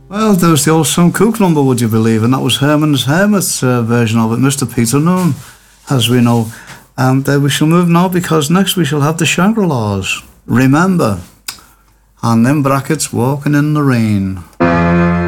Well, there was the old Sam Cooke number, would you believe? And that was Herman's Hermit's version of it, Mr. Peter Noon, as we know. And we shall move now, because next we shall have the Shangri-Las. Remember, and in brackets, Walking in the Rain.